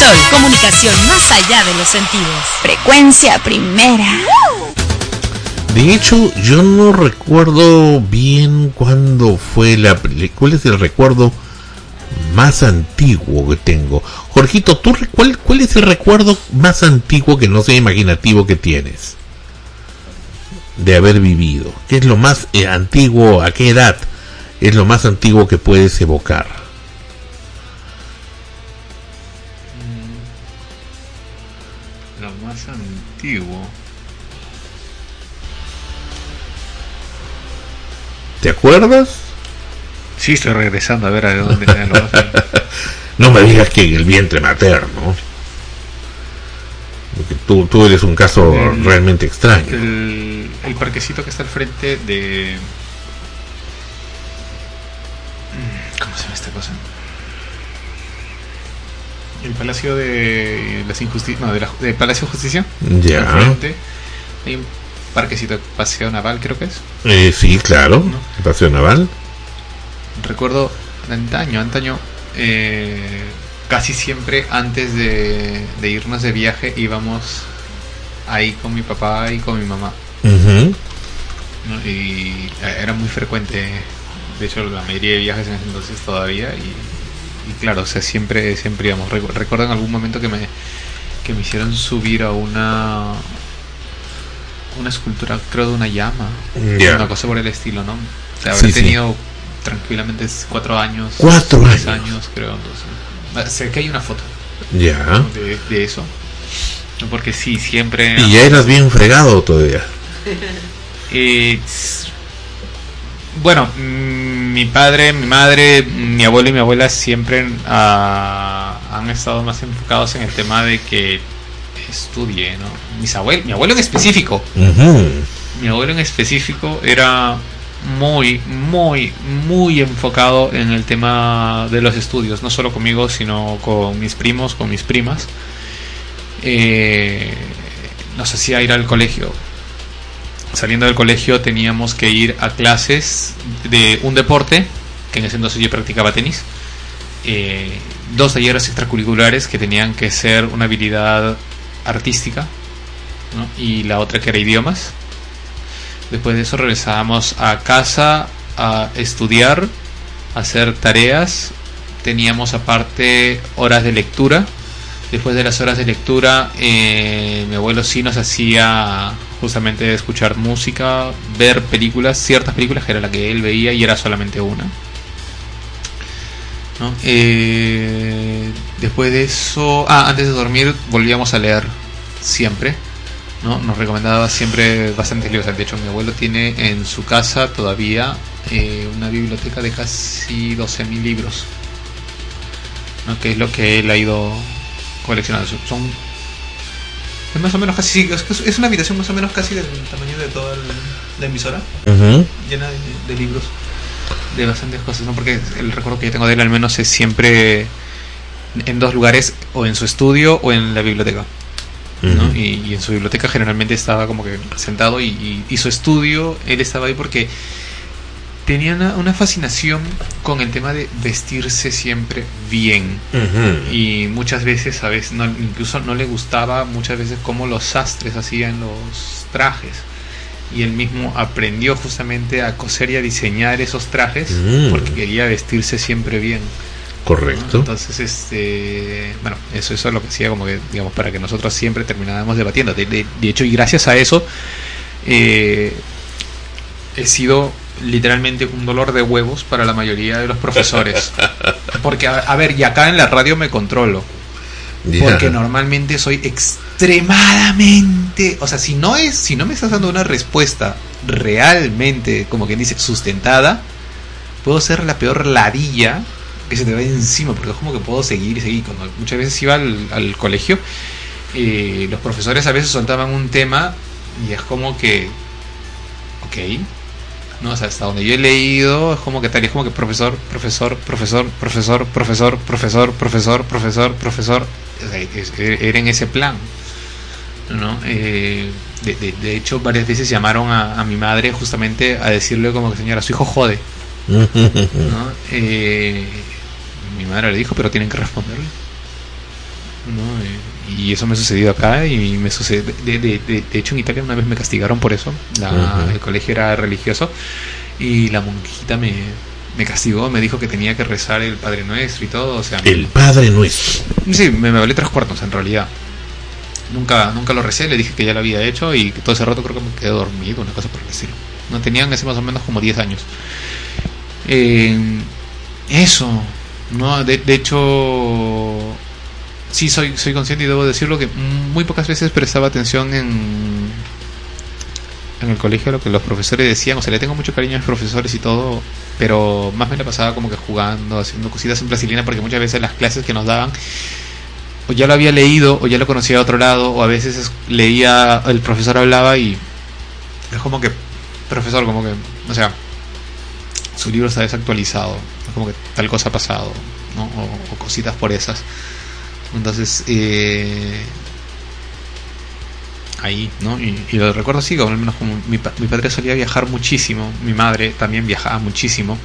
Sol, comunicación más allá de los sentidos. Frecuencia primera. De hecho, yo no recuerdo bien cuándo fue la película. ¿Cuál es el recuerdo más antiguo que tengo? Jorgito, ¿cuál es el recuerdo más antiguo, que no sea imaginativo, que tienes de haber vivido? ¿Qué es lo más antiguo? ¿A qué edad es lo más antiguo que puedes evocar? Lo más antiguo. ¿Te acuerdas? Sí, estoy regresando a ver a dónde quedan los No me digas que en el vientre materno. Porque tú eres un caso realmente extraño. El parquecito que está al frente de... ¿Cómo se llama esta cosa? El Palacio de las Injusticias... No, de Palacio de Justicia. Ya. Al frente hay un parquecito, Paseo Naval, creo que es. Sí, claro. ¿No? El Paseo Naval. Recuerdo de antaño, casi siempre antes de irnos de viaje íbamos ahí con mi papá y con mi mamá. Uh-huh. ¿No? Y era muy frecuente, de hecho la mayoría de viajes en ese entonces todavía, y claro, o sea, siempre íbamos. Recuerdo en algún momento que me hicieron subir a una escultura, creo, de una llama, una cosa por el estilo, ¿no? O sea, habré tenido tranquilamente 4 años, 3 años, creo. Entonces, sé que hay una foto de eso, porque sí, siempre. Y ya eras bien fregado todavía. Bueno, mi padre, mi madre, mi abuelo y mi abuela siempre han estado más enfocados en el tema de que estudie, ¿no? Mi abuelo en específico. Uh-huh. Mi abuelo en específico era muy enfocado en el tema de los estudios, no solo conmigo, sino con mis primos, con mis primas. Nos hacía ir al colegio. Saliendo del colegio teníamos que ir a clases de un deporte, que en ese entonces yo practicaba tenis, 2 talleres extracurriculares que tenían que ser una habilidad artística, ¿no? Y la otra que era idiomas. Después de eso regresábamos a casa a estudiar, a hacer tareas. Teníamos aparte horas de lectura. Después de las horas de lectura, mi abuelo sí nos hacía justamente escuchar música, ver películas, ciertas películas que era la que él veía y era solamente una, ¿no? Después de eso, antes de dormir volvíamos a leer siempre, ¿no? Nos recomendaba siempre bastantes libros. De hecho, mi abuelo tiene en su casa todavía una biblioteca de casi 12.000 libros, ¿no? Que es lo que él ha ido coleccionando. Es más o menos casi, es una habitación más o menos casi del tamaño de toda la emisora, uh-huh, llena de libros, de bastantes cosas, ¿no? Porque el recuerdo que yo tengo de él al menos es siempre en 2 lugares, o en su estudio o en la biblioteca, ¿no? Uh-huh. Y en su biblioteca generalmente estaba como que sentado, y su estudio, él estaba ahí porque tenía una fascinación con el tema de vestirse siempre bien. Uh-huh. Y muchas veces, ¿sabes? Incluso no le gustaba muchas veces cómo los sastres hacían los trajes. Y él mismo aprendió justamente a coser y a diseñar esos trajes, porque quería vestirse siempre bien. Correcto. ¿No? Entonces, bueno, eso es lo que hacía, como que, digamos, para que nosotros siempre termináramos debatiendo. De hecho, y gracias a eso, he sido literalmente un dolor de huevos para la mayoría de los profesores, porque a ver, y acá en la radio me controlo, porque normalmente soy extremadamente, o sea, si no me estás dando una respuesta realmente, como quien dice, sustentada, puedo ser la peor ladilla que se te va encima, porque es como que puedo seguir. Cuando muchas veces iba al colegio, los profesores a veces soltaban un tema y es como que, ok, no, o sea, hasta donde yo he leído es como que tal, es como que profesor, o sea, era en ese plan, ¿no? De hecho, varias veces llamaron a mi madre justamente a decirle como que, señora, su hijo jode, ¿no? Mi madre le dijo, pero tienen que responderle. ¿no? Y eso me ha sucedido acá y me sucede. De hecho, en Italia una vez me castigaron por eso. El colegio era religioso y la monjita me castigó, me dijo que tenía que rezar el Padre Nuestro y todo. O sea, el Padre Nuestro. Sí, me valió 3/4 en realidad. Nunca lo recé, le dije que ya lo había hecho y que todo ese rato creo que me quedé dormido, una cosa por el estilo. No tenían ese más o menos como 10 años. Eso, ¿no? De hecho, sí soy consciente y debo decirlo que muy pocas veces prestaba atención en el colegio a lo que los profesores decían. O sea, le tengo mucho cariño a mis profesores y todo, pero más me la pasaba como que jugando, haciendo cositas en plastilina, porque muchas veces las clases que nos daban o ya lo había leído o ya lo conocía de otro lado, o a veces leía, el profesor hablaba y es como que, profesor, como que, o sea, su libro está desactualizado, es como que tal cosa ha pasado, ¿no? O cositas por esas. Entonces ahí, ¿no? Y lo recuerdo así, como al menos como mi padre solía viajar muchísimo, mi madre también viajaba muchísimo,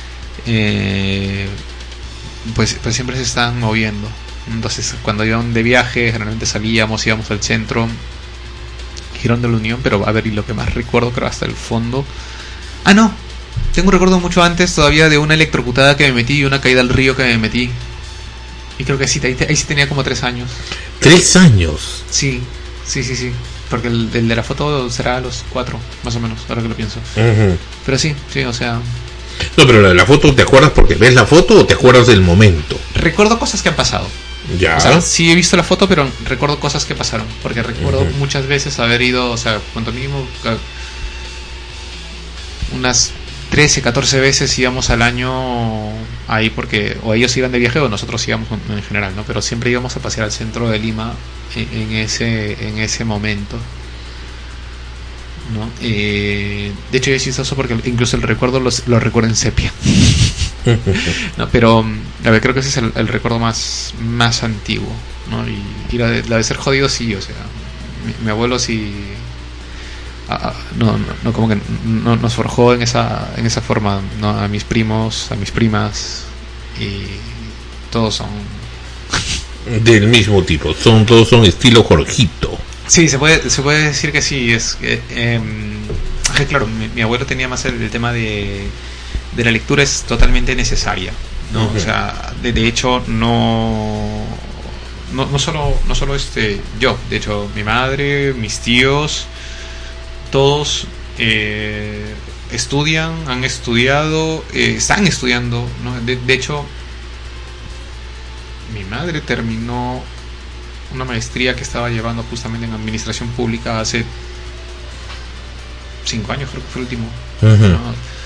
pues siempre se estaban moviendo. Entonces cuando iban de viaje generalmente íbamos al centro, Girón de la Unión, pero a ver, y lo que más recuerdo, creo, hasta el fondo, no, tengo un recuerdo mucho antes todavía de una electrocutada que me metí y una caída al río que me metí, y creo que sí, ahí sí tenía como 3 años. 3 años. Sí, porque el de la foto será a los 4 más o menos, ahora que lo pienso. Pero sí, o sea, no, pero la foto, ¿te acuerdas porque ves la foto o te acuerdas del momento? Recuerdo cosas que han pasado. Ya. O sea, sí he visto la foto, pero recuerdo cosas que pasaron. Porque recuerdo muchas veces haber ido, o sea, cuanto mínimo unas 13, 14 veces íbamos al año ahí, porque o ellos iban de viaje o nosotros íbamos en general, ¿no? Pero siempre íbamos a pasear al centro de Lima en ese momento, ¿no? De hecho es chistoso porque incluso el recuerdo lo recuerdo en sepia. No, pero a ver, creo que ese es el recuerdo más antiguo, ¿no? Y la de ser jodido, sí, o sea, mi abuelo sí, no como que no nos forjó en esa forma, ¿no? A mis primos, a mis primas, y todos son del mismo tipo, todos son estilo Jorgito. Sí, se puede decir que sí. Es claro, mi abuelo tenía más el tema de la lectura, es totalmente necesaria, ¿no? O sea, de hecho no solo yo, de hecho mi madre, mis tíos, todos han estudiado, están estudiando, ¿no? De hecho mi madre terminó una maestría que estaba llevando justamente en administración pública hace 5 años, creo que fue el último, ¿no?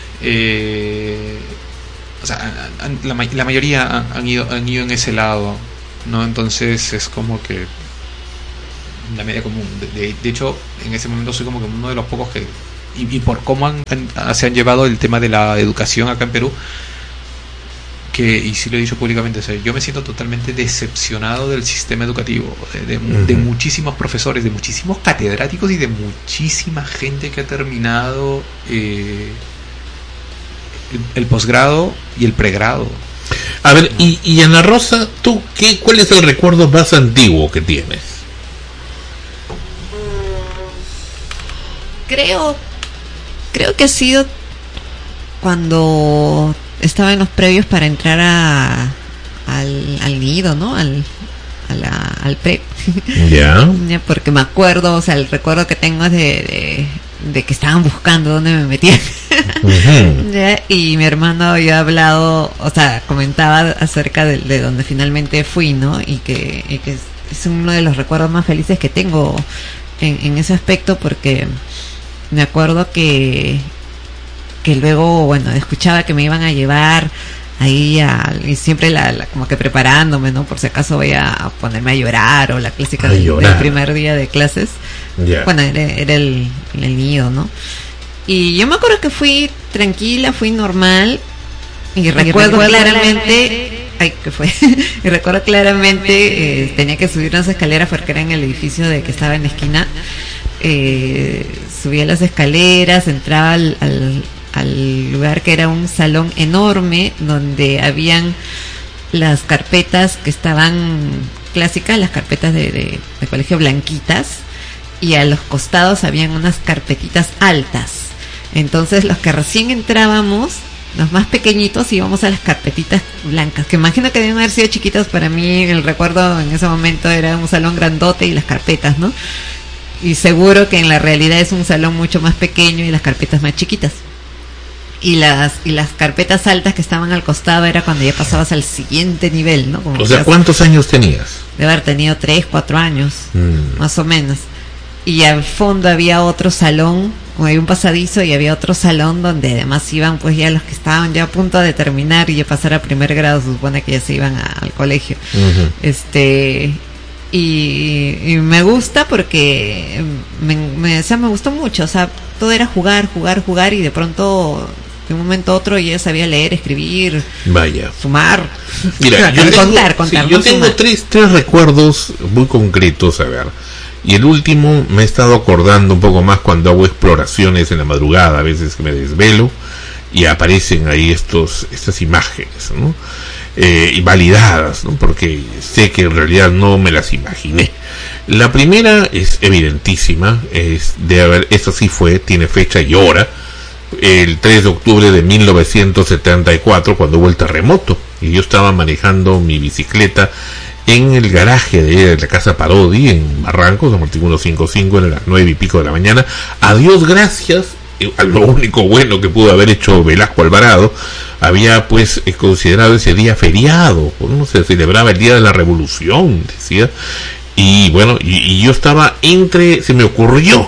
O sea, la mayoría han ido en ese lado, ¿no? Entonces es como que la media común. De hecho, en ese momento soy como que uno de los pocos que, y por cómo se han llevado el tema de la educación acá en Perú, y sí lo he dicho públicamente, o sea, yo me siento totalmente decepcionado del sistema educativo, de muchísimos profesores, de muchísimos catedráticos y de muchísima gente que ha terminado el posgrado y el pregrado. A ver, y Ana Rosa, ¿tú cuál es el recuerdo más antiguo que tienes? Creo que ha sido cuando estaba en los previos para entrar al nido, ¿no? Al pre. Ya. Porque me acuerdo, o sea, el recuerdo que tengo es de que estaban buscando dónde me metían. Y mi hermano había hablado, o sea, comentaba acerca de donde finalmente fui, ¿no? Y que es uno de los recuerdos más felices que tengo en ese aspecto, porque me acuerdo que luego, bueno, escuchaba que me iban a llevar ahí y siempre como que preparándome, ¿no? Por si acaso voy a ponerme a llorar, o la clásica del primer día de clases. Bueno, era el nido, ¿no? Y yo me acuerdo que fui tranquila, fui normal, y recuerdo claramente y recuerdo claramente tenía que subir unas escaleras porque era en el edificio que estaba en la esquina. Subía las escaleras, entraba al lugar que era un salón enorme donde habían las carpetas que estaban clásicas, las carpetas de colegio blanquitas, y a los costados habían unas carpetitas altas. Entonces los que recién entrábamos, los más pequeñitos, íbamos a las carpetitas blancas, que imagino que deben haber sido chiquitas. Para mí el recuerdo en ese momento era un salón grandote y las carpetas, ¿no? Y seguro que en la realidad es un salón mucho más pequeño y las carpetas más chiquitas. Y las carpetas altas que estaban al costado era cuando ya pasabas al siguiente nivel, ¿no? Como o sea, ¿cuántos años tenías? De haber tenido 3, 4 años, más o menos. Y al fondo había otro salón, había un pasadizo y había otro salón donde además iban pues ya los que estaban ya a punto de terminar y ya pasar a primer grado, se supone que ya se iban al colegio. Y me gusta porque me gustó mucho, o sea, todo era jugar y de pronto de un momento a otro ya sabía leer, escribir, vaya, sumar. Mira, contar, yo tengo tres recuerdos muy concretos, a ver. Y el último me he estado acordando un poco más cuando hago exploraciones en la madrugada, a veces que me desvelo y aparecen ahí estas imágenes, ¿no? Y validadas, ¿no? Porque sé que en realidad no me las imaginé. La primera es evidentísima, esta sí tiene fecha y hora, el 3 de octubre de 1974, cuando hubo el terremoto, y yo estaba manejando mi bicicleta en el garaje de la casa Parodi en Barrancos, San Martín 155, en las 9 y pico de la mañana. A Dios gracias, a lo único bueno que pudo haber hecho Velasco Alvarado, había pues considerado ese día feriado, ¿no? Se celebraba el Día de la Revolución, decía, y bueno, y yo estaba se me ocurrió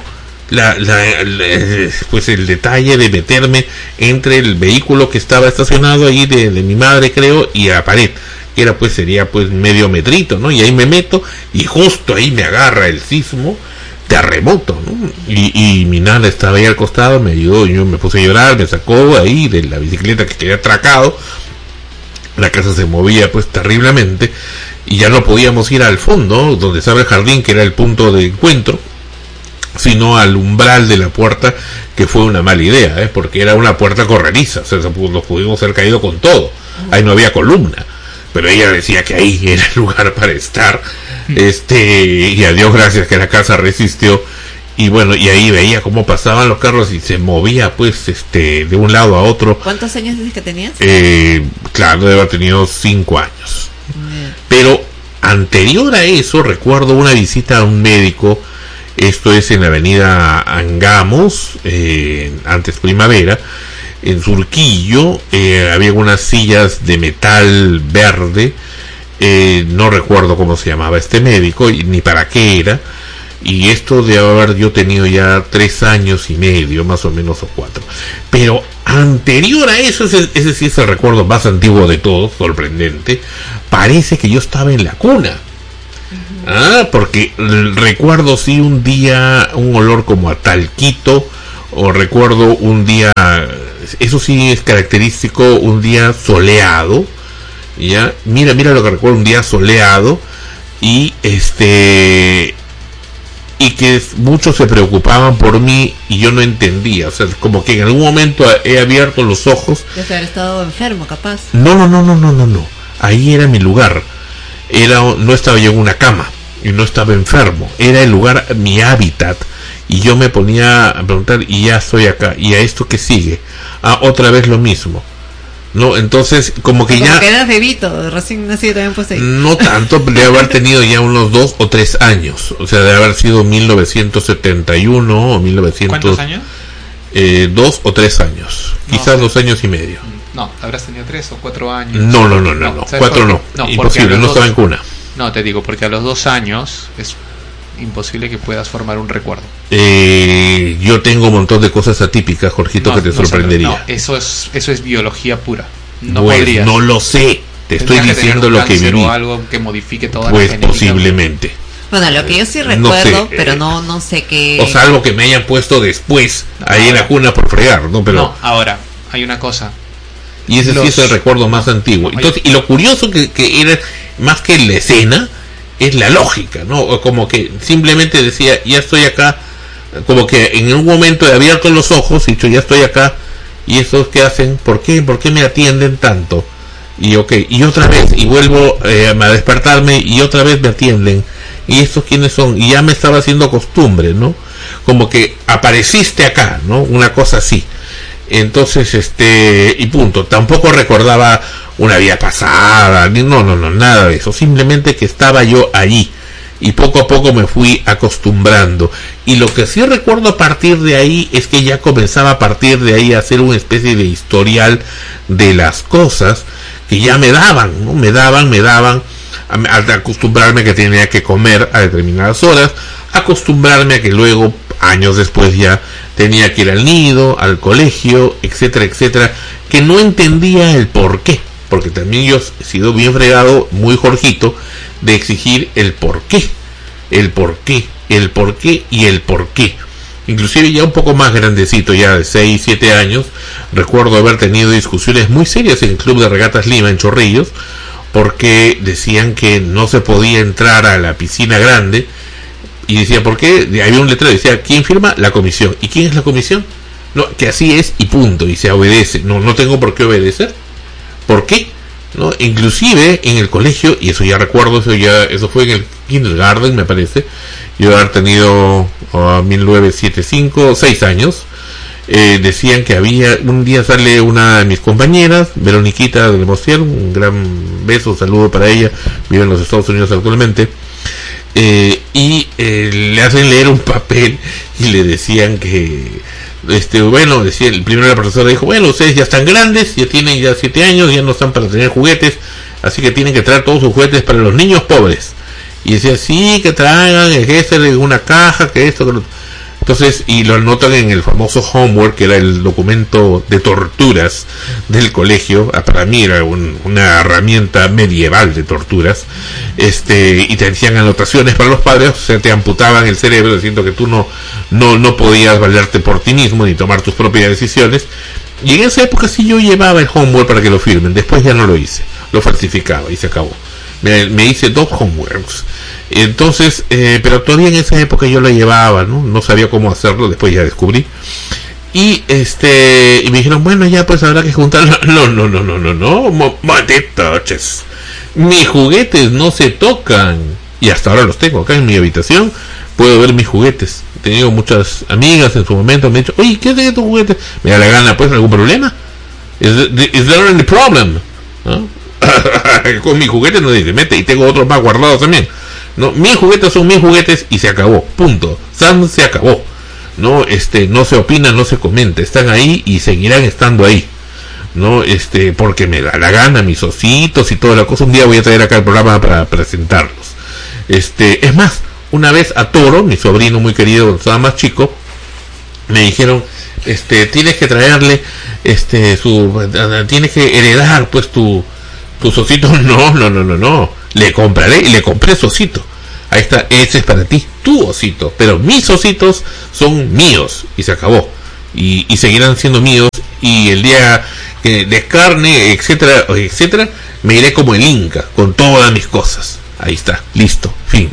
pues el detalle de meterme entre el vehículo que estaba estacionado ahí de mi madre, creo, y la pared, que era pues sería pues medio metrito, ¿no? Y ahí me meto y justo ahí me agarra el sismo, terremoto, ¿no? Y mi nana estaba ahí al costado, me ayudó, y yo me puse a llorar, me sacó ahí de la bicicleta que quedé atracado. La casa se movía pues terriblemente y ya no podíamos ir al fondo donde estaba el jardín, que era el punto de encuentro, sino al umbral de la puerta, que fue una mala idea, porque era una puerta corrediza, o sea, nos pudimos haber caído con todo, ahí no había columna, pero ella decía que ahí era el lugar para estar, y a Dios gracias que la casa resistió, y bueno, y ahí veía cómo pasaban los carros y se movía pues de un lado a otro. ¿Cuántos años dices que tenías? Claro, debe haber tenido 5 años. Pero anterior a eso recuerdo una visita a un médico. Esto es en la avenida Angamos, antes Primavera, en Surquillo. Había unas sillas de metal verde, no recuerdo cómo se llamaba este médico ni para qué era, y esto de haber yo tenido ya 3 años y medio, más o menos, o 4. Pero anterior a eso, ese sí es el recuerdo más antiguo de todos, sorprendente, parece que yo estaba en la cuna. Porque recuerdo sí un día un olor como a talquito, o recuerdo un día, eso sí es característico, un día soleado, ya, mira lo que recuerdo, un día soleado, y y que muchos se preocupaban por mí y yo no entendía, o sea, como que en algún momento he abierto los ojos. Debe haber estado enfermo, capaz. No, ahí era mi lugar. No estaba yo en una cama y no estaba enfermo, era el lugar, mi hábitat, y yo me ponía a preguntar, y ya estoy acá, y a esto que sigue, otra vez lo mismo, no, entonces como que ya eras bebito, recién nacido también, pues ahí. No tanto, de haber tenido ya unos 2 o 3 años, o sea, de haber sido 1971 o 1900. ¿Cuántos años? 2 o 3 años, quizás 2 años y medio. No, habrás tenido 3 o 4 años. No, 4 no, imposible, no estaba en cuna. No, te digo, porque a los 2 años es imposible que puedas formar un recuerdo. Yo tengo un montón de cosas atípicas, Jorgito, que te sorprendería. No, eso es biología pura. No pues, podrías. No lo sé, te estoy diciendo lo que viví. O algo que modifique toda pues la genética. Posiblemente. Bueno, lo que yo sí recuerdo, pero no sé qué. O sea, algo que me hayan puesto después, ahí en la cuna por fregar, ¿no? Pero no, ahora, hay una cosa. Y ese sí es el recuerdo más antiguo. Entonces, y lo curioso que era, más que la escena, es la lógica, ¿no? Como que simplemente decía, ya estoy acá, como que en un momento he abierto los ojos y dicho, ya estoy acá, y estos que hacen, ¿por qué me atienden tanto? y otra vez, y vuelvo a despertarme, y otra vez me atienden, y estos quiénes son, y ya me estaba haciendo costumbre, ¿no? Como que apareciste acá, ¿no? Una cosa así. Entonces, y punto. Tampoco recordaba una vida pasada, no, nada de eso. Simplemente que estaba yo allí. Y poco a poco me fui acostumbrando. Y lo que sí recuerdo a partir de ahí es que ya comenzaba a partir de ahí a hacer una especie de historial de las cosas que ya me daban, ¿no? Me daban, al acostumbrarme a que tenía que comer a determinadas horas, acostumbrarme a que luego, años después, ya tenía que ir al nido, al colegio, etcétera, etcétera, que no entendía el por qué, porque también yo he sido bien fregado, muy Jorgito, de exigir el por qué, inclusive ya un poco más grandecito, ya de 6, 7 años, recuerdo haber tenido discusiones muy serias en el Club de Regatas Lima en Chorrillos, porque decían que no se podía entrar a la piscina grande, y decía, ¿por qué? Había un letrero, decía, ¿quién firma? La comisión. ¿Y quién es la comisión? No, que así es y punto, y se obedece. No tengo por qué obedecer. ¿Por qué? ¿No? Inclusive en el colegio, y eso ya recuerdo, eso fue en el kindergarten, me parece, yo haber tenido 1975, 6 años, decían que un día sale una de mis compañeras, Veroniquita de Mosier, un gran beso, saludo para ella, vive en los Estados Unidos actualmente, y le hacen leer un papel y le decían que decía, primero la profesora dijo, bueno, ustedes ya están grandes, ya tienen ya 7 años, ya no están para tener juguetes, así que tienen que traer todos sus juguetes para los niños pobres. Y decía, sí, que traigan una caja, que esto, que lo... Entonces, y lo anotan en el famoso homework, que era el documento de torturas del colegio. Para mí era una herramienta medieval de torturas. Y te hacían anotaciones para los padres, o sea, te amputaban el cerebro diciendo que tú no podías valerte por ti mismo ni tomar tus propias decisiones. Y en esa época sí yo llevaba el homework para que lo firmen. Después ya no lo hice, lo falsificaba y se acabó. Me hice 2 homeworks. Entonces, pero todavía en esa época yo lo llevaba, no sabía cómo hacerlo, después ya descubrí. Y y me dijeron, bueno, ya pues habrá que juntarlo. No, te toches. Mis juguetes no se tocan. Y hasta ahora los tengo acá en mi habitación. Puedo ver mis juguetes. He tenido muchas amigas en su momento, me han dicho, oye, ¿qué es de tus juguetes? Me da la gana, pues, ¿algún problema? ¿Is there any problem? ¿No? Con mis juguetes no se mete, y tengo otros más guardados también. No, mis juguetes son mis juguetes y se acabó, punto. Se acabó. No se opina, no se comenta, están ahí y seguirán estando ahí. No, porque me da la gana, mis ositos y toda la cosa. Un día voy a traer acá el programa para presentarlos. Es más, una vez a Toro, mi sobrino muy querido cuando estaba más chico, me dijeron, tienes que traerle, tienes que heredar pues tus ositos. No, le compraré, y le compré su osito. Ahí está, ese es para ti, tu osito, pero mis ositos son míos, y se acabó, y seguirán siendo míos, y el día que descarne, etcétera, me iré como el Inca, con todas mis cosas. Ahí está, listo, fin.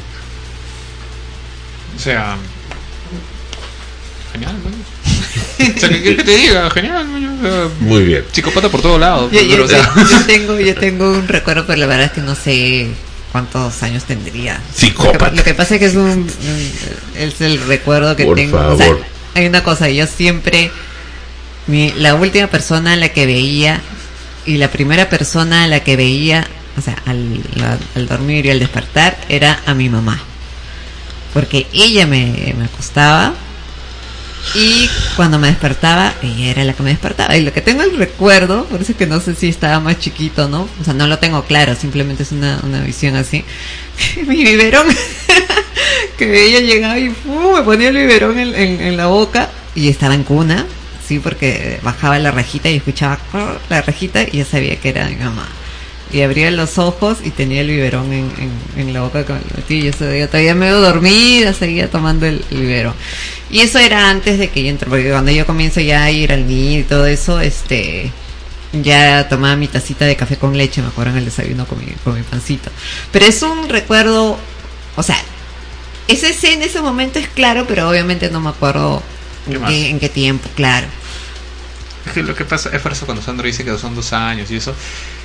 O sea, genial, ¿no? O sea, ¿qué te diga? Genial, ¿no? Muy bien. Psicópata por todos lados. Yo tengo un recuerdo, pero la verdad es que no sé cuántos años tendría. Psicópata. Lo que pasa es que es el recuerdo que por tengo. Favor. O sea, hay una cosa, yo siempre, la última persona a la que veía y la primera persona a la que veía, o sea, al dormir y al despertar, era a mi mamá. Porque ella me acostaba, y cuando me despertaba, ella era la que me despertaba. Y lo que tengo el recuerdo, por eso es que no sé si estaba más chiquito, ¿no? O sea, no lo tengo claro, simplemente es una visión así. Mi biberón, que ella llegaba y me ponía el biberón en la boca, y estaba en cuna, sí, porque bajaba la rejita y escuchaba la rejita y ya sabía que era mi mamá. Y abría los ojos y tenía el biberón en la boca con el tío. Yo todavía medio dormida, seguía tomando el biberón. Y eso era antes de que yo entre, porque cuando yo comienzo ya a ir al nido y todo eso, ya tomaba mi tacita de café con leche, me acuerdo, en el desayuno con mi pancito. Pero es un recuerdo, o sea, en ese momento es claro, pero obviamente no me acuerdo en qué tiempo, claro. Es que lo que pasa es por eso cuando Sandro dice que son 2 años y eso.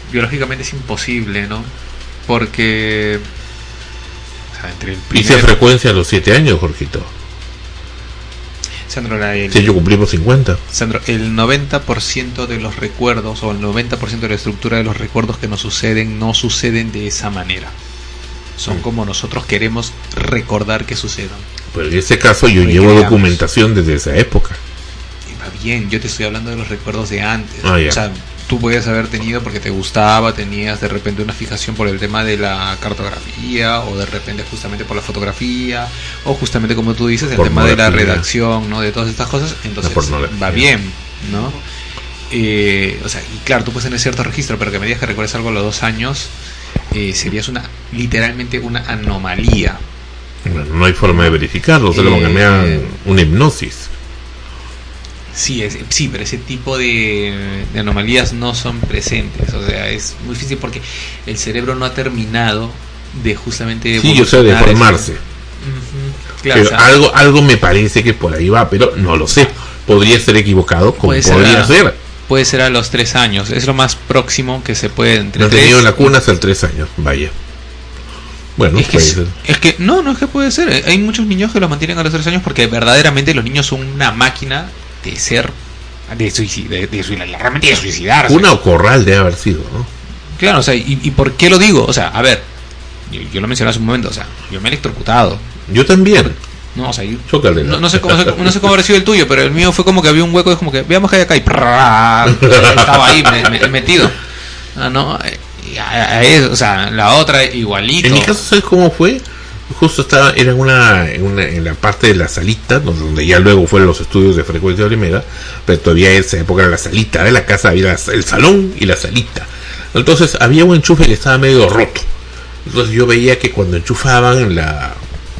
biológicamente es imposible, ¿no? Porque o sea, entre el Hice frecuencia a los 7 años, Jorgito. Sandro, Si yo cumplimos 50. Sandro, el 90% de los recuerdos o el 90% de la estructura de los recuerdos que nos suceden no suceden de esa manera. Son como nosotros queremos recordar que sucedan. Pero en este caso yo llevo documentación desde esa época. Y va bien, yo te estoy hablando de los recuerdos de antes. Ah, ya. O sea, tú puedes haber tenido porque te gustaba, tenías de repente una fijación por el tema de la cartografía, o de repente justamente por la fotografía, o justamente como tú dices, el tema de la redacción, ¿no? De todas estas cosas, entonces va bien, ¿no? O sea, y claro, tú puedes tener cierto registro, pero que me digas que recuerdes algo a los 2 años, serías literalmente una anomalía. Bueno, no hay forma de verificarlo, solo que me hagan una hipnosis. Sí, pero ese tipo de anomalías no son presentes. O sea, es muy difícil porque el cerebro no ha terminado de justamente... Sí, o sea, de formarse. Claro, pero o sea, algo me parece que por ahí va, pero no lo sé. Podría ser equivocado, como podría ser. Puede ser a los 3 años. Es lo más próximo que se puede. Entre no he tenido la cuna hasta el 3 años, vaya. Bueno, es que no es que puede ser. Hay muchos niños que lo mantienen a los 3 años porque verdaderamente los niños son una máquina de ser, de suicidarse. Una o corral debe haber sido, ¿no? Claro, o sea, ¿y por qué lo digo? O sea, a ver, yo lo mencioné hace un momento, o sea, yo me he electrocutado. Yo también. No, o sea, no sé cómo habrá sido el tuyo, pero el mío fue como que había un hueco, es como que veamos que hay acá y estaba ahí metido. No, o sea, la otra igualito. En mi caso, ¿sabes cómo fue? Justo era en la parte de la salita, donde ya luego fueron los estudios de frecuencia primera, pero todavía en esa época era la salita de la casa, había el salón y la salita. Entonces había un enchufe que estaba medio roto. Entonces yo veía que cuando enchufaban la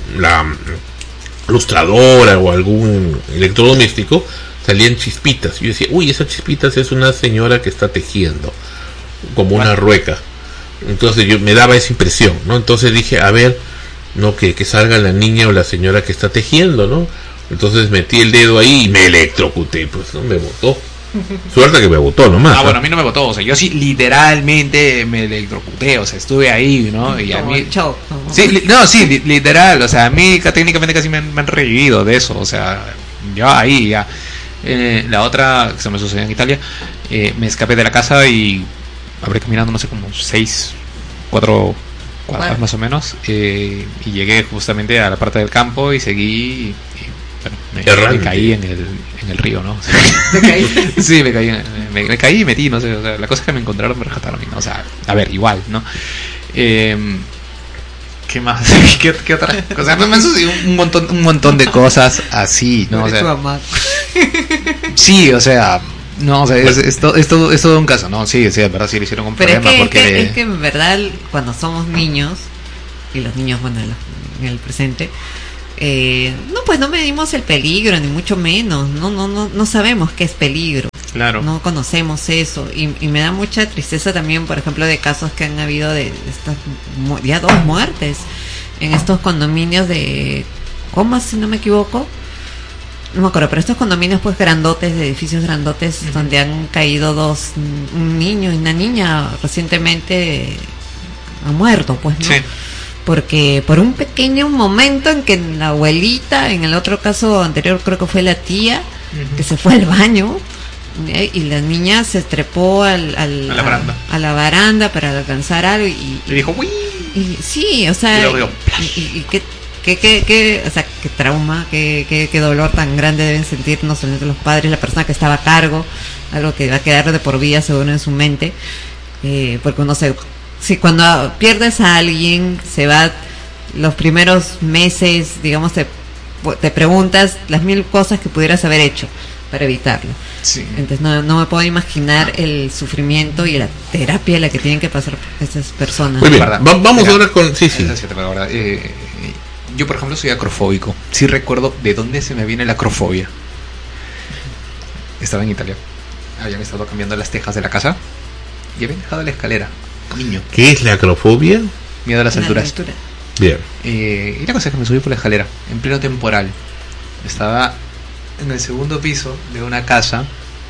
lustradora o algún electrodoméstico, salían chispitas. Yo decía, uy, esas chispitas es una señora que está tejiendo, como una rueca. Entonces me daba esa impresión, ¿no? Entonces dije, a ver, no que salga la niña o la señora que está tejiendo, ¿no? Entonces metí el dedo ahí y me electrocuté, pues no me botó. Suerte que me botó nomás. Bueno, a mí no me botó, o sea, yo sí literalmente me electrocuté, o sea, estuve ahí, ¿no? Y a mí sí, literal, o sea, a mí técnicamente casi me han revivido de eso, o sea, yo ahí ya. La otra que se me sucedió en Italia, me escapé de la casa y habré caminado, no sé, como 4 cuadras más o menos, y llegué justamente a la parte del campo y seguí bueno, me caí en el río, ¿no? ¿Te caíste? Sí, me caí y metí, no sé, o sea, la cosa es que me encontraron, me rescataron, ¿no? O sea, a ver, igual, ¿no? ¿Qué más? ¿Qué otra cosa? O sea, me han sucedido un montón de cosas así, ¿no? O sea, sí, o sea, no, o sea, es todo un caso, ¿no? Sí, en verdad sí le hicieron un problema. Pero es que en verdad cuando somos niños, y los niños, bueno, en el presente, no, pues no medimos el peligro, ni mucho menos, no sabemos qué es peligro. Claro. No conocemos eso, y me da mucha tristeza también, por ejemplo, de casos que han habido de estas, ya 2 muertes en estos condominios de Comas, si no me equivoco. No me acuerdo, pero estos condominios pues grandotes, de edificios grandotes, uh-huh, donde han caído un niño y una niña recientemente ha muerto, pues, ¿no? Sí. Porque por un pequeño momento en que la abuelita, en el otro caso anterior creo que fue la tía, uh-huh, que se fue al baño, y la niña se trepó a la baranda para alcanzar algo y dijo ¡uy! Sí, o sea, y qué o sea, qué trauma, qué dolor tan grande deben sentir no solamente los padres, la persona que estaba a cargo, algo que va a quedar de por vida seguro en su mente, porque uno si cuando pierdes a alguien se va los primeros meses, digamos, te preguntas las 1000 cosas que pudieras haber hecho para evitarlo. Sí. Entonces no me puedo imaginar el sufrimiento y la terapia la que tienen que pasar estas personas. Muy bien, vamos ahora con... Sí. Yo, por ejemplo, soy acrofóbico. Sí recuerdo de dónde se me viene la acrofobia. Estaba en Italia. Habían estado cambiando las tejas de la casa y habían dejado la escalera. Niño. ¿Qué es la acrofobia? Miedo a las alturas. Bien. Y la cosa es que me subí por la escalera en pleno temporal. Estaba en el segundo piso de una casa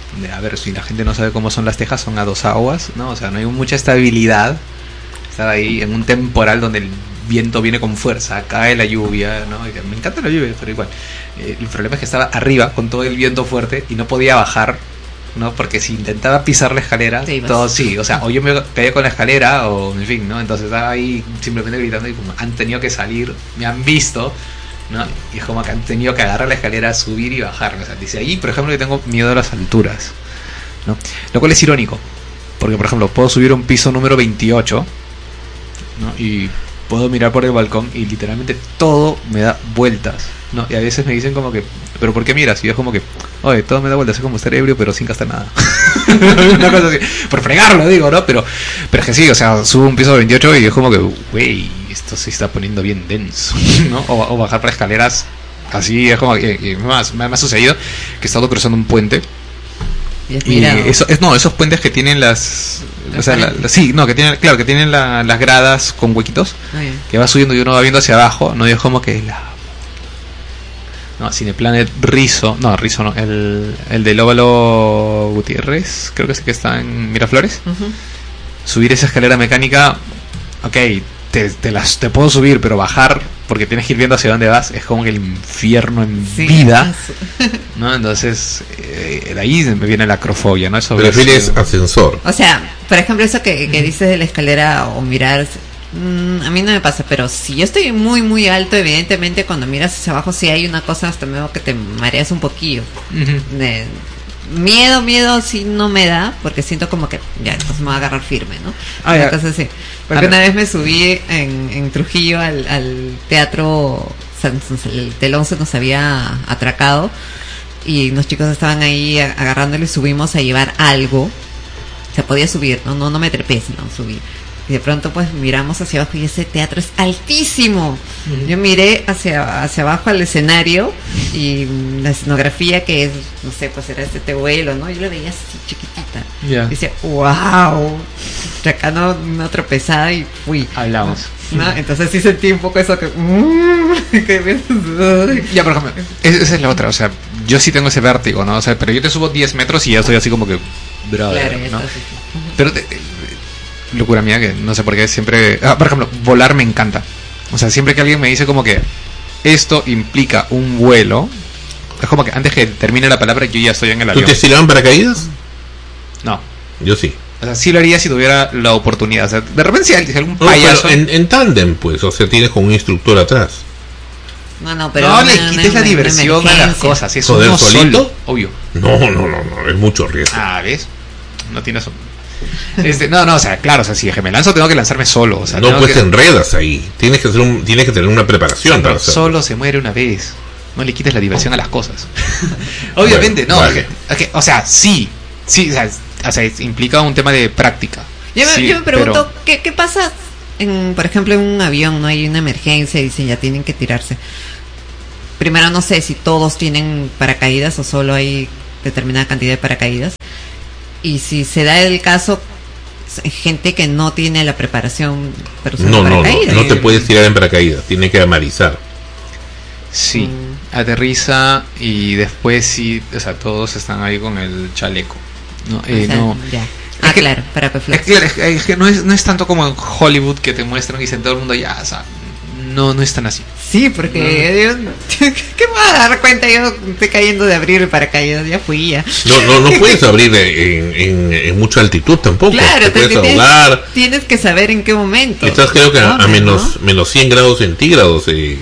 a ver, si la gente no sabe cómo son las Tejas, son a 2 aguas, ¿no? O sea, no hay mucha estabilidad. Estar ahí en un temporal donde el viento viene con fuerza, cae la lluvia, ¿no? Y me encanta la lluvia, pero igual. El problema es que estaba arriba con todo el viento fuerte y no podía bajar, ¿no? Porque si intentaba pisar la escalera, todo sí, o sea, o yo me caía con la escalera o en fin, ¿no? Entonces estaba ahí simplemente gritando y como han tenido que salir, me han visto, ¿no? Y es como que han tenido que agarrar la escalera, subir y bajar. O sea, dice ahí, por ejemplo, que tengo miedo a las alturas, ¿no? Lo cual es irónico, porque por ejemplo, puedo subir a un piso número 28, ¿no? Y puedo mirar por el balcón y literalmente todo me da vueltas, ¿no? Y a veces me dicen como que, ¿pero por qué miras? Y yo es como que, oye, todo me da vueltas, es como estar ebrio pero sin gastar nada. Una cosa así, por fregarlo digo, ¿no? Pero es que sí, o sea, subo un piso de 28 y es como que, güey, esto se está poniendo bien denso, ¿no? O bajar por escaleras, así es como que me ha sucedido que he estado cruzando un puente. Y esos puentes que tienen o sea, sí, no, que tienen, claro, que tienen las gradas con huequitos, que va subiendo y uno va viendo hacia abajo, no, y es como que Cineplanet Rizo, el del Óvalo Gutiérrez, creo que es el que está en Miraflores. Subir esa escalera mecánica, ok, te puedo subir, pero bajar, porque tienes que ir viendo hacia dónde vas, es como que el infierno en vida, ¿no? Entonces, de ahí me viene la acrofobia, ¿no? ¿Prefieres ascensor? O sea, por ejemplo, eso que dices de la escalera o mirar, a mí no me pasa, pero si yo estoy muy, muy alto, evidentemente cuando miras hacia abajo sí hay una cosa hasta medio que te mareas un poquillo. Miedo sí no me da, porque siento como que ya, entonces me va a agarrar firme, ¿no? Entonces sí. Porque una vez me subí en Trujillo al teatro, el telón se nos había atracado y los chicos estaban ahí agarrándole y subimos a llevar algo. Se podía subir, no me trepé, sino subí. Y de pronto pues miramos hacia abajo y ese teatro es altísimo. Yo miré hacia abajo al escenario y la escenografía que es, no sé, pues era este tehuelo, ¿no? Yo la veía así chiquitita. Y decía, wow, acá no tropezada y fui. Hablamos. ¿No? Entonces sí sentí un poco eso que... Ya, por ejemplo, esa es la otra, o sea, yo sí tengo ese vértigo, ¿no? O sea, pero yo te subo 10 metros y ya estoy así como que... Brother, claro, ¿no? Pero locura mía que no sé por qué siempre... por ejemplo, volar me encanta. O sea, siempre que alguien me dice como que esto implica un vuelo, es como que antes que termine la palabra yo ya estoy en el avión. ¿Tú te tiraban paracaídas? No. Yo sí. O sea, sí lo haría si tuviera la oportunidad. O sea, de repente si algún payaso... Pero en tándem, pues, o sea, tienes con un instructor atrás. Pero no le quites la diversión a las cosas. Si es uno solito, obvio. No, es mucho riesgo. ¿Ves? No tienes... no, o sea, claro, o sea, si me lanzo tengo que lanzarme solo, o sea, no, pues te enredas ahí. Tienes que tener una preparación para hacerlo. Solo se muere una vez. No le quites la diversión a las cosas. Obviamente, bueno, no. Vale. O sea, sí, o sea, implica un tema de práctica. Yo me pregunto, pero... ¿qué pasa por ejemplo, en un avión? No hay una emergencia y dicen ya tienen que tirarse. Primero, no sé si todos tienen paracaídas o solo hay determinada cantidad de paracaídas. Y si se da el caso, gente que no tiene la preparación para usar paracaídas. No te puedes tirar en paracaídas, tiene que amarizar. Sí, aterriza y después sí, o sea, todos están ahí con el chaleco. No, ya. Claro, para que flote. Es que no es tanto como en Hollywood que te muestran y dicen todo el mundo ya, o sea, no es tan así. Sí, porque ¿qué me voy a dar cuenta? Yo estoy cayendo de abrir el paracaídas, ya fui ya. No puedes abrir en mucha altitud tampoco. Claro, tienes que saber en qué momento. Estás creo que a menos 100 grados centígrados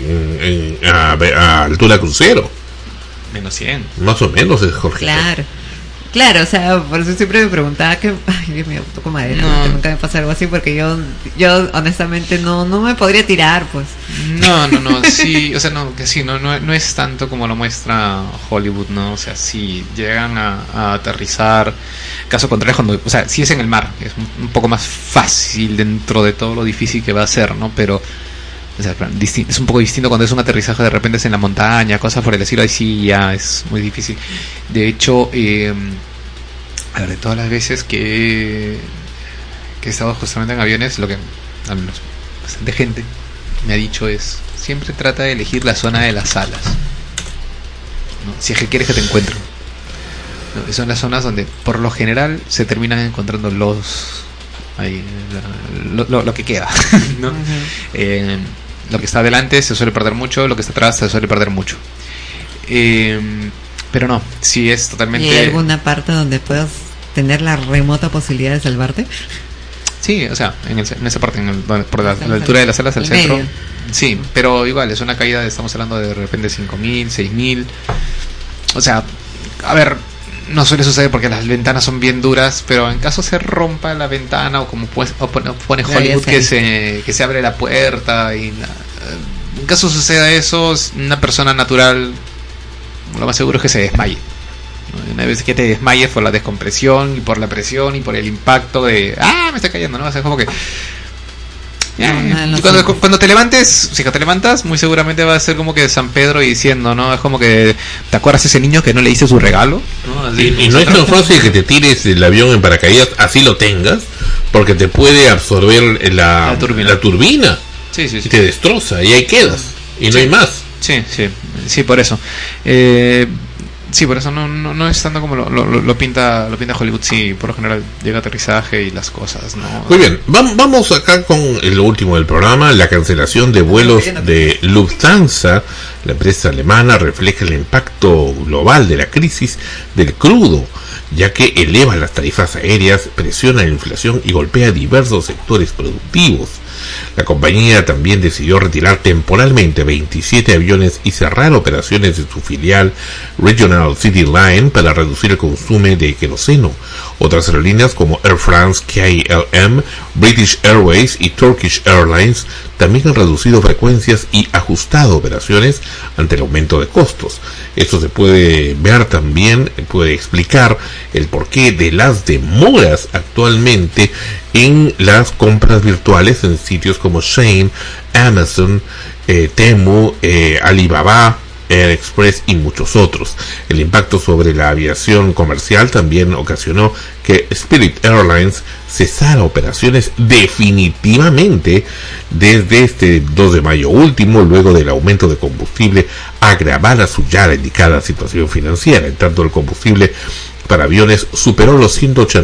a altura crucero. Menos 100. Más o menos, Jorge. Claro, o sea, por eso siempre me preguntaba que, ay, Dios mío, toco madera, que nunca me pasa algo así, porque yo honestamente no me podría tirar, pues. No, sí, o sea, no es tanto como lo muestra Hollywood, ¿no? O sea, si llegan a aterrizar, caso contrario, o sea, si es en el mar, es un poco más fácil dentro de todo lo difícil que va a ser, ¿no? Pero, o sea, es un poco distinto cuando es un aterrizaje, de repente es en la montaña, cosas por el estilo, ahí sí ya es muy difícil. De hecho, a ver, de todas las veces que he estado justamente en aviones, lo que al menos bastante gente me ha dicho es, siempre trata de elegir la zona de las alas, ¿no? Si es que quieres que te encuentren. Son las zonas donde por lo general se terminan encontrando lo que queda, ¿no? Lo que está adelante se suele perder mucho, lo que está atrás se suele perder mucho. Pero no, sí es totalmente... ¿Y hay alguna parte donde puedas tener la remota posibilidad de salvarte? Sí, o sea, en esa parte, por la altura de las alas del centro. Medio. Sí, pero igual, es una caída, estamos hablando de repente 5.000, 6.000. O sea, a ver, no suele suceder porque las ventanas son bien duras, pero en caso se rompa la ventana o como pone Hollywood que se abre la puerta y en caso suceda eso, una persona natural lo más seguro es que se desmaye. Una vez que te desmayes por la descompresión y por la presión y por el impacto de me está cayendo, ¿no? O sea, como que cuando te levantes, si te levantas, muy seguramente va a ser como que San Pedro diciendo, ¿no? Es como que te acuerdas de ese niño que no le hice su regalo, ¿no? Así, y no es tan fácil que te tires del avión en paracaídas, así lo tengas, porque te puede absorber la turbina. Sí. Y te destroza y ahí quedas y no hay más. Sí, por eso. Sí, por eso no es tanto como lo pinta Hollywood. Sí, por lo general llega aterrizaje y las cosas, ¿no? Muy bien, vamos acá con lo último del programa. La cancelación de vuelos de Lufthansa, la empresa alemana, refleja el impacto global de la crisis del crudo, ya que eleva las tarifas aéreas, presiona la inflación y golpea diversos sectores productivos. La compañía también decidió retirar temporalmente 27 aviones y cerrar operaciones de su filial Regional City Line para reducir el consumo de queroseno. Otras aerolíneas como Air France, KLM, British Airways y Turkish Airlines también han reducido frecuencias y ajustado operaciones ante el aumento de costos. Esto se puede ver también, puede explicar el porqué de las demoras actualmente en las compras virtuales en sitios como Shein, Amazon, Temu, Alibaba, AirExpress y muchos otros. El impacto sobre la aviación comercial también ocasionó que Spirit Airlines cesara operaciones definitivamente desde este 2 de mayo último, luego del aumento de combustible agravara su ya indicada situación financiera. En tanto, el combustible para aviones superó los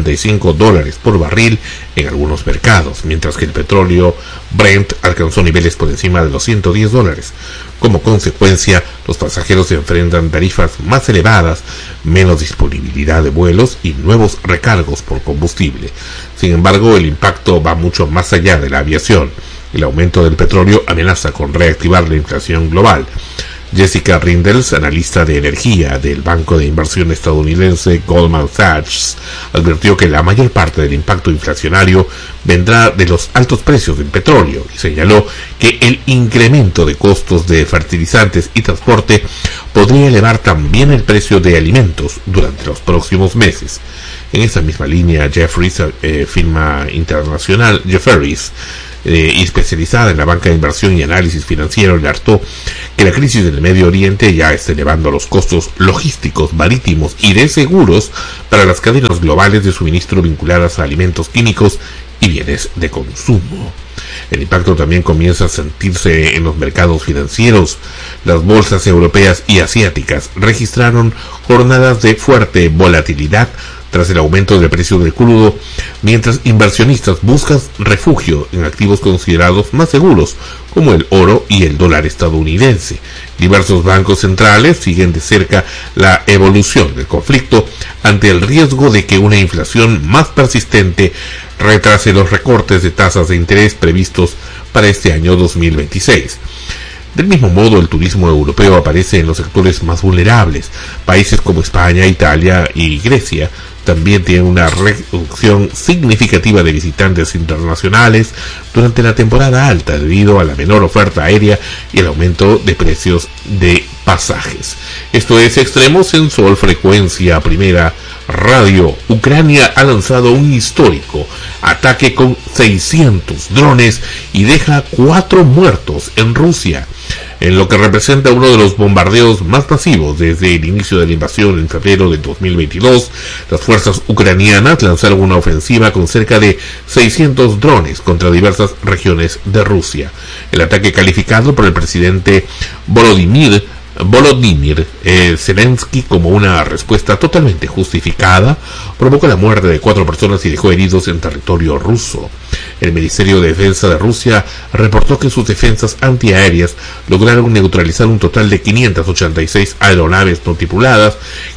$185 por barril en algunos mercados, mientras que el petróleo Brent alcanzó niveles por encima de los $110. Como consecuencia, los pasajeros se enfrentan tarifas más elevadas, menos disponibilidad de vuelos y nuevos recargos por combustible. Sin embargo, el impacto va mucho más allá de la aviación. El aumento del petróleo amenaza con reactivar la inflación global. Jessica Rindels, analista de energía del banco de inversión estadounidense Goldman Sachs, advirtió que la mayor parte del impacto inflacionario vendrá de los altos precios del petróleo y señaló que el incremento de costos de fertilizantes y transporte podría elevar también el precio de alimentos durante los próximos meses. En esa misma línea, Jefferies, firma internacional Jefferies, especializada en la banca de inversión y análisis financiero, alertó que la crisis del Medio Oriente ya está elevando los costos logísticos, marítimos y de seguros para las cadenas globales de suministro vinculadas a alimentos químicos y bienes de consumo. El impacto también comienza a sentirse en los mercados financieros. Las bolsas europeas y asiáticas registraron jornadas de fuerte volatilidad tras el aumento del precio del crudo, mientras inversionistas buscan refugio en activos considerados más seguros, como el oro y el dólar estadounidense. Diversos bancos centrales siguen de cerca la evolución del conflicto ante el riesgo de que una inflación más persistente retrase los recortes de tasas de interés previstos para este año 2026. Del mismo modo, el turismo europeo aparece en los sectores más vulnerables. Países como España, Italia y Grecia también tienen una reducción significativa de visitantes internacionales durante la temporada alta debido a la menor oferta aérea y el aumento de precios de pasajes. Esto es Extremos en Sol Frecuencia Primera Radio. Ucrania ha lanzado un histórico ataque con 600 drones y deja 4 muertos en Rusia, en lo que representa uno de los bombardeos más masivos desde el inicio de la invasión en febrero de 2022. Las fuerzas ucranianas lanzaron una ofensiva con cerca de 600 drones contra diversas regiones de Rusia. El ataque, calificado por el presidente Volodymyr Volodymyr Zelensky, como una respuesta totalmente justificada, provocó la muerte de 4 personas y dejó heridos en territorio ruso. El Ministerio de Defensa de Rusia reportó que sus defensas antiaéreas lograron neutralizar un total de 586 aeronaves no tripuladas,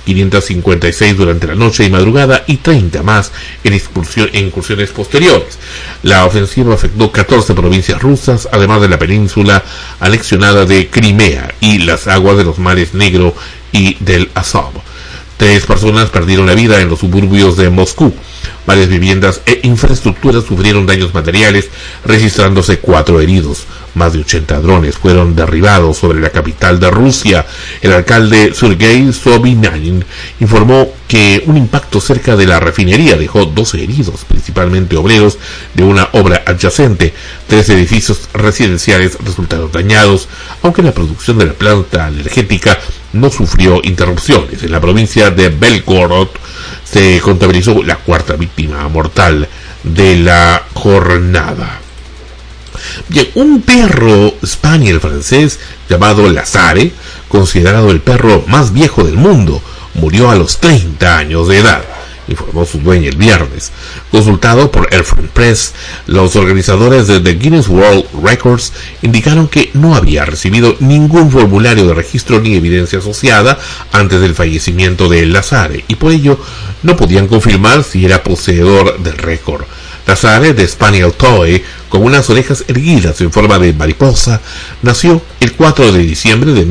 556 durante la noche y madrugada y 30 más en incursiones posteriores. La ofensiva afectó 14 provincias rusas, además de la península anexionada de Crimea y las aguas de los mares Negro y del Azov. 3 personas perdieron la vida en los suburbios de Moscú. Varias viviendas e infraestructuras sufrieron daños materiales, registrándose 4 heridos. Más de 80 drones fueron derribados sobre la capital de Rusia. El alcalde Sergei Sobyanin informó que un impacto cerca de la refinería dejó 12 heridos, principalmente obreros de una obra adyacente. 3 edificios residenciales resultaron dañados, aunque la producción de la planta energética no sufrió interrupciones. En la provincia de Belgorod se contabilizó la 4ª víctima mortal de la jornada. Bien, un perro spaniel francés llamado Lazare, considerado el perro más viejo del mundo, murió a los 30 años de edad, informó su dueño el viernes. Consultado por Air France Press, los organizadores de The Guinness World Records indicaron que no había recibido ningún formulario de registro ni evidencia asociada antes del fallecimiento de Lazare y por ello no podían confirmar si era poseedor del récord. Lazare, de Spaniel Toy, con unas orejas erguidas en forma de mariposa, nació el 4 de diciembre de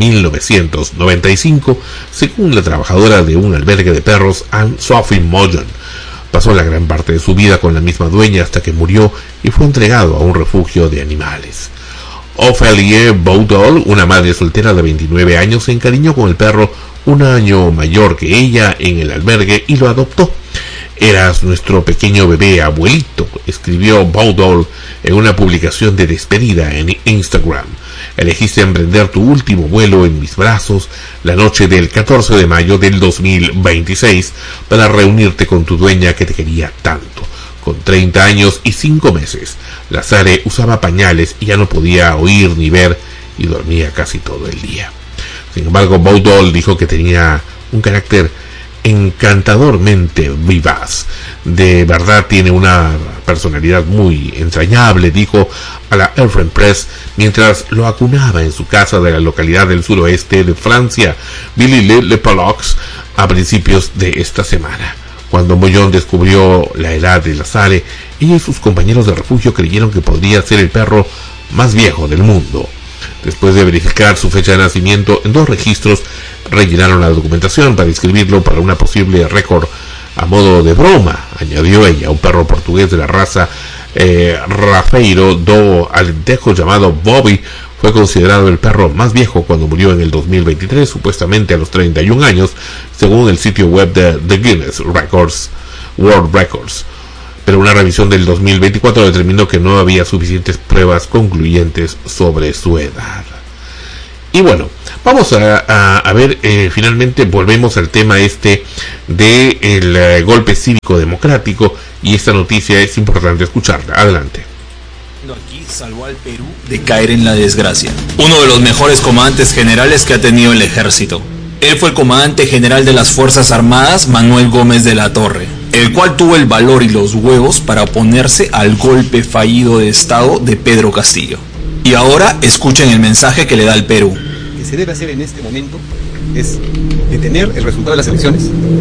1995, según la trabajadora de un albergue de perros, Anne-Sophie Moyon. Pasó la gran parte de su vida con la misma dueña hasta que murió y fue entregado a un refugio de animales. Ophélie Baudol, una madre soltera de 29 años, se encariñó con el perro un año mayor que ella en el albergue y lo adoptó. «Eras nuestro pequeño bebé, abuelito», escribió Baudol en una publicación de despedida en Instagram. «Elegiste emprender tu último vuelo en mis brazos la noche del 14 de mayo del 2026 para reunirte con tu dueña que te quería tanto». Con 30 años y 5 meses, Lazare usaba pañales y ya no podía oír ni ver y dormía casi todo el día. Sin embargo, Baudol dijo que tenía un carácter encantadormente vivaz. De verdad tiene una personalidad muy entrañable, dijo a la Air France Press mientras lo acunaba en su casa de la localidad del suroeste de Francia, Villiers-le-Palox, a principios de esta semana. Cuando Moyon descubrió la edad de Lazare, ella y sus compañeros de refugio creyeron que podría ser el perro más viejo del mundo. Después de verificar su fecha de nacimiento en 2 registros, rellenaron la documentación para inscribirlo para una posible récord a modo de broma, añadió ella. Un perro portugués de la raza Rafeiro do Alentejo llamado Bobby fue considerado el perro más viejo cuando murió en el 2023, supuestamente a los 31 años, según el sitio web de The Guinness World Records. Pero una revisión del 2024 determinó que no había suficientes pruebas concluyentes sobre su edad. Y bueno, vamos a ver, finalmente volvemos al tema de el golpe cívico democrático, y esta noticia es importante escucharla. Adelante. Aquí salvó al Perú de caer en la desgracia. Uno de los mejores comandantes generales que ha tenido el ejército. Él fue el comandante general de las Fuerzas Armadas, Manuel Gómez de la Torre, el cual tuvo el valor y los huevos para oponerse al golpe fallido de Estado de Pedro Castillo. Y ahora escuchen el mensaje que le da al Perú. Lo que se debe hacer en este momento es detener el resultado de las elecciones,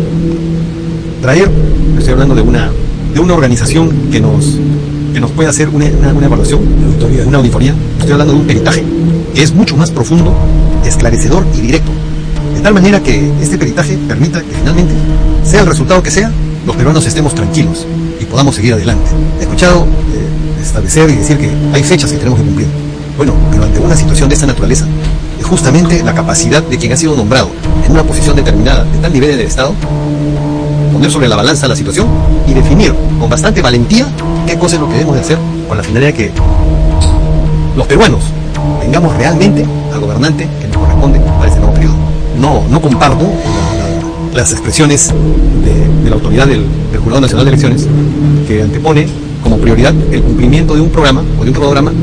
traer, estoy hablando de una organización que nos pueda hacer una evaluación, una auditoría. Estoy hablando de un peritaje que es mucho más profundo, esclarecedor y directo, de tal manera que este peritaje permita que finalmente, sea el resultado que sea, los peruanos estemos tranquilos y podamos seguir adelante. He escuchado establecer y decir que hay fechas que tenemos que cumplir. Bueno, pero ante una situación de esta naturaleza, es justamente la capacidad de quien ha sido nombrado en una posición determinada de tal nivel en el Estado, poner sobre la balanza la situación y definir con bastante valentía qué cosa es lo que debemos de hacer, con la finalidad de que los peruanos tengamos realmente al gobernante que nos corresponde para este nuevo periodo. No comparto las expresiones de la autoridad del Jurado Nacional de Elecciones, que antepone como prioridad el cumplimiento de un programa o de un cronograma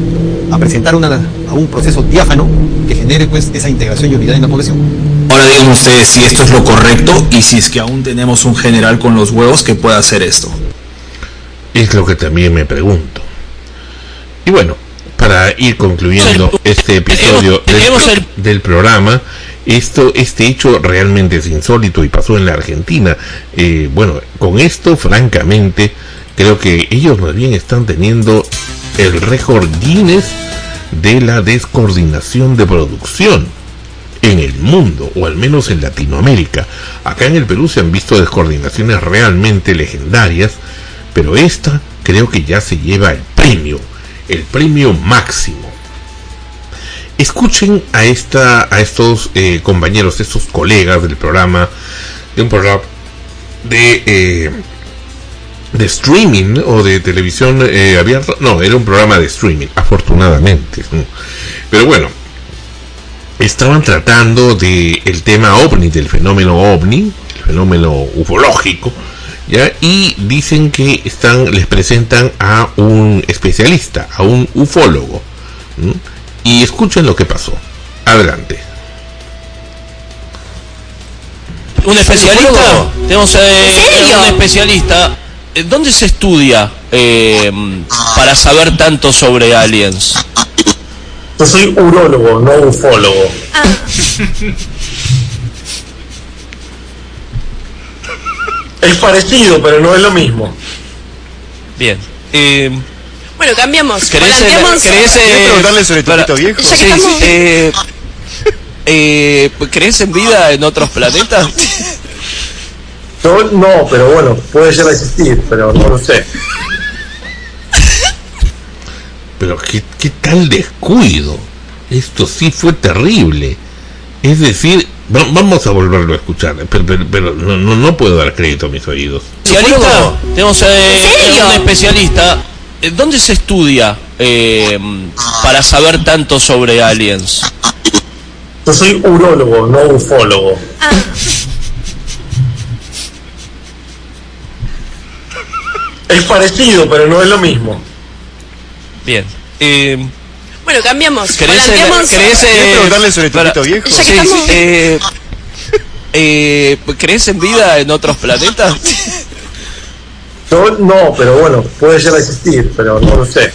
a presentar a un proceso diáfano que genere pues esa integración y unidad en la población. Ahora digan ustedes si esto es lo correcto y si es que aún tenemos un general con los huevos que pueda hacer esto. Es lo que también me pregunto. Y bueno, para ir concluyendo este episodio del programa, este hecho realmente es insólito y pasó en la Argentina. Bueno, con esto, francamente, creo que ellos más bien están teniendo el récord Guinness de la descoordinación de producción en el mundo, o al menos en Latinoamérica. Acá en el Perú se han visto descoordinaciones realmente legendarias, pero esta creo que ya se lleva el premio máximo. Escuchen a estos compañeros, estos colegas del programa, de un programa de streaming o de televisión abierta. No, era un programa de streaming, afortunadamente. Pero bueno, estaban tratando del tema OVNI, del fenómeno OVNI, el fenómeno ufológico, ¿ya? Y dicen que les presentan a un especialista, a un ufólogo, ¿no? Y escuchen lo que pasó. Adelante. ¿Un especialista? Tenemos un especialista. ¿Dónde se estudia para saber tanto sobre aliens? Yo soy urólogo, no ufólogo. Es parecido, pero no es lo mismo. Bien. Bueno, cambiamos. ¿Querés preguntarle sobre tu pito viejo? ¿Crees en vida en otros planetas? Yo no, pero bueno, puede llegar a existir, pero no lo sé. Pero qué tal descuido. Esto sí fue terrible. Es decir, vamos a volverlo a escuchar, pero no puedo dar crédito a mis oídos. ¿Especialista? Tenemos un especialista. ¿Dónde se estudia para saber tanto sobre aliens? Yo soy urólogo, no ufólogo. Es parecido, pero no es lo mismo. Bien. Bueno, cambiamos. ¿Querés preguntarle sobre tu pito viejo? ¿Crees en vida en otros planetas? Yo no, pero bueno, puede llegar a existir, pero no lo sé.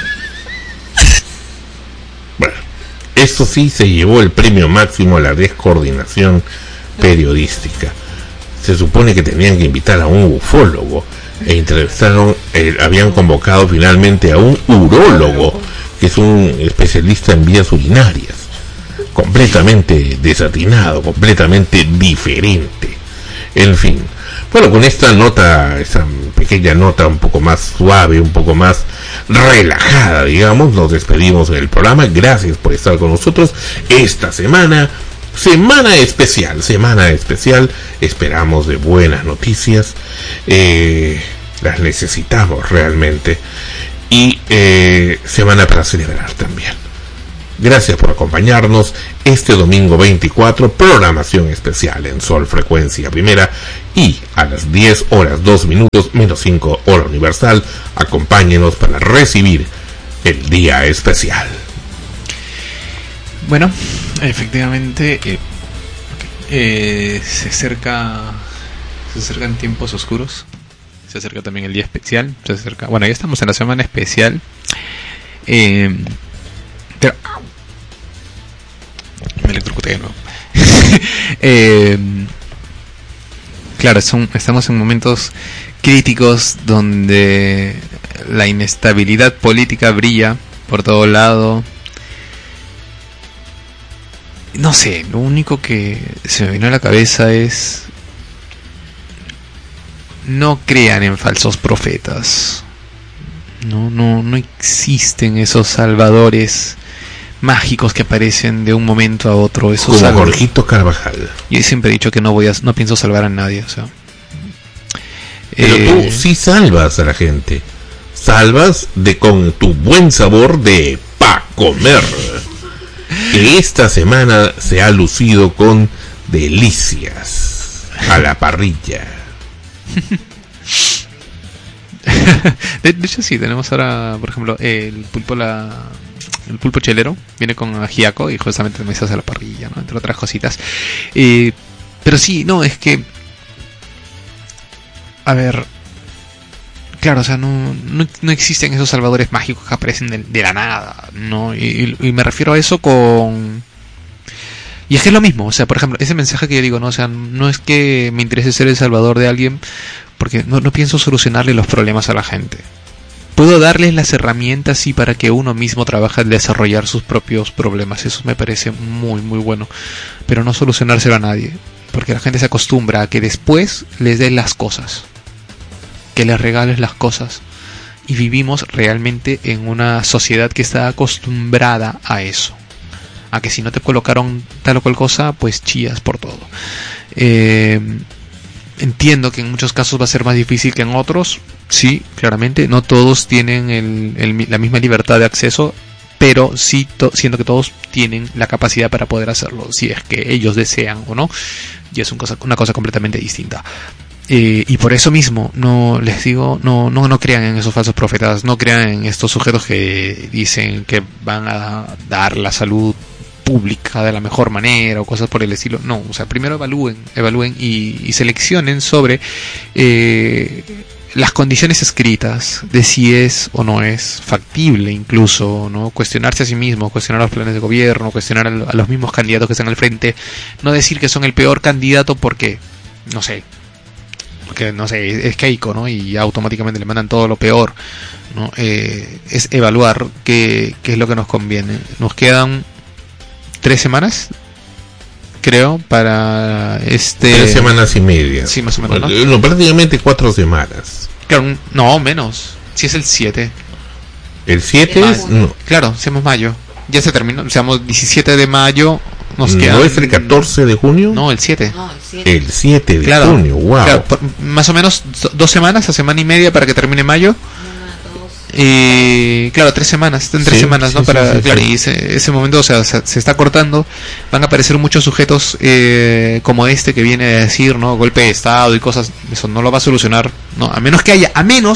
Bueno, esto sí se llevó el premio máximo a la descoordinación periodística. Se supone que tenían que invitar a un ufólogo e entrevistaron, habían convocado finalmente a un urólogo, que es un especialista en vías urinarias. Completamente desatinado, completamente diferente. En fin. Bueno, con esta pequeña nota un poco más suave, un poco más relajada, digamos, nos despedimos del programa. Gracias por estar con nosotros esta semana. Semana especial. Esperamos de buenas noticias. Las necesitamos realmente. Y semana para celebrar también. Gracias por acompañarnos este domingo 24, programación especial en Sol Frecuencia Primera, y a las 10 horas 2 minutos menos 5 hora universal, acompáñenos para recibir el día especial. Bueno, efectivamente se acercan tiempos oscuros, se acerca también el día especial, bueno, ya estamos en la semana especial, pero me electrocuté de nuevo. Claro, estamos en momentos críticos donde la inestabilidad política brilla por todo lado. No sé, lo único que se me vino a la cabeza es: no crean en falsos profetas. No existen esos salvadores mágicos que aparecen de un momento a otro. Esos como Jorgito Carvajal. Yo siempre he dicho que no pienso salvar a nadie, o sea. Pero tú sí salvas a la gente. Salvas con tu buen sabor de pa' comer. Que esta semana se ha lucido con delicias a la parrilla. De hecho sí, tenemos ahora, por ejemplo, el pulpo el pulpo chelero, viene con ajiaco y justamente me hace a la parrilla, ¿no? Entre otras cositas. Pero sí, no, es que... A ver... Claro, o sea, no existen esos salvadores mágicos que aparecen de la nada, ¿no? Y me refiero a eso con... Y es que es lo mismo, o sea, por ejemplo, ese mensaje que yo digo, ¿no? O sea, no es que me interese ser el salvador de alguien, porque no pienso solucionarle los problemas a la gente. Puedo darles las herramientas, sí, para que uno mismo trabaje en desarrollar sus propios problemas. Eso me parece muy, muy bueno. Pero no solucionárselo a nadie, porque la gente se acostumbra a que después les des las cosas, que les regales las cosas. Y vivimos realmente en una sociedad que está acostumbrada a eso. A que si no te colocaron tal o cual cosa, pues chillas por todo. Entiendo que en muchos casos va a ser más difícil que en otros. Sí, claramente. No todos tienen la misma libertad de acceso. Pero sí siento que todos tienen la capacidad para poder hacerlo. Si es que ellos desean o no. Y es una cosa completamente distinta. Y por eso mismo, no les digo, no crean en esos falsos profetas. No crean en estos sujetos que dicen que van a dar la salud pública de la mejor manera o cosas por el estilo. No, o sea, primero evalúen y seleccionen sobre las condiciones escritas de si es o no es factible, incluso, ¿no? Cuestionarse a sí mismo, cuestionar los planes de gobierno, cuestionar a los mismos candidatos que están al frente, no decir que son el peor candidato porque es Keiko, ¿no? Y automáticamente le mandan todo lo peor, ¿no? Es evaluar qué es lo que nos conviene. Nos quedan 3 semanas, creo, para 3 semanas y media. Sí, más o menos, ¿no? No, prácticamente 4 semanas. Claro, no, menos. Si es el 7. ¿El 7 es? No. Claro, seamos mayo. Ya se terminó, seamos 17 de mayo. Nos queda... ¿No es el 14 de junio? No, el 7. No, el 7. El 7 de junio, wow. Claro, más o menos 2 semanas, a semana y media para que termine mayo. Y claro, 3 semanas, en 3 semanas, ¿no? Y ese momento, o sea, se está cortando. Van a aparecer muchos sujetos como este que viene a decir, ¿no? Golpe de estado y cosas. Eso no lo va a solucionar, ¿no? A menos que haya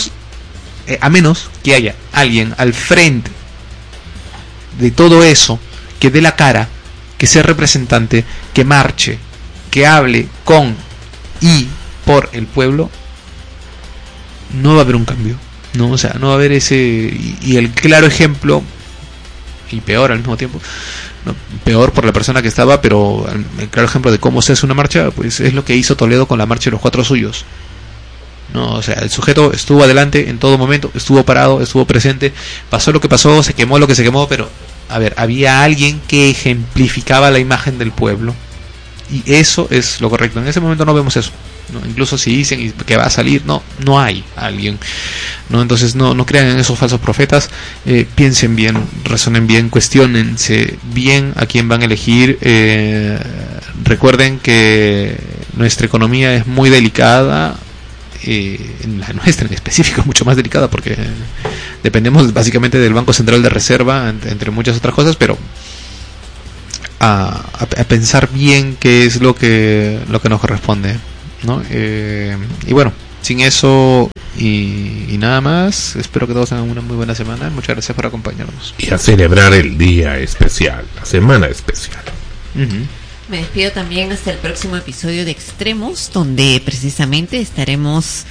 alguien al frente de todo eso, que dé la cara, que sea representante, que marche, que hable con y por el pueblo. No va a haber un cambio. No, o sea, no va a haber ese... Y el claro ejemplo, y peor al mismo tiempo, no, peor por la persona que estaba, pero el claro ejemplo de cómo se hace una marcha, pues es lo que hizo Toledo con la marcha de los 4 suyos. No, o sea, el sujeto estuvo adelante en todo momento, estuvo parado, estuvo presente, pasó lo que pasó, se quemó lo que se quemó, pero, a ver, había alguien que ejemplificaba la imagen del pueblo. Y eso es lo correcto. En ese momento no vemos eso, ¿no? Incluso si dicen que va a salir, no hay alguien, ¿no? Entonces no crean en esos falsos profetas. Piensen bien, razonen bien, cuestionense bien a quién van a elegir. Recuerden que nuestra economía es muy delicada. La nuestra en específico es mucho más delicada porque dependemos básicamente del Banco Central de Reserva, entre muchas otras cosas, pero a pensar bien qué es lo que nos corresponde, ¿no? Y bueno, sin eso y nada más, espero que todos tengan una muy buena semana. Muchas gracias por acompañarnos y a celebrar el día especial, la semana especial. Me despido también hasta el próximo episodio de Extremos, donde precisamente estaremos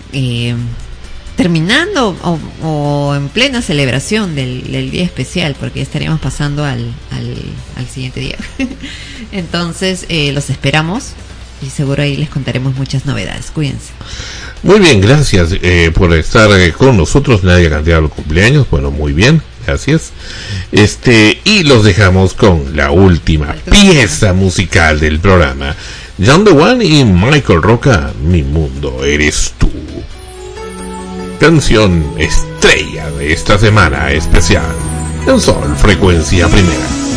terminando o en plena celebración del día especial, porque estaremos pasando al siguiente día. Entonces los esperamos y seguro ahí les contaremos muchas novedades. Cuídense. Muy bien, gracias por estar con nosotros. Nadie cantidad los cumpleaños. Bueno, muy bien, gracias. Y los dejamos con la última pieza musical del programa. John the One y Michael Roca, Mi Mundo Eres Tú. Canción estrella de esta semana especial en Sol Frecuencia Primera.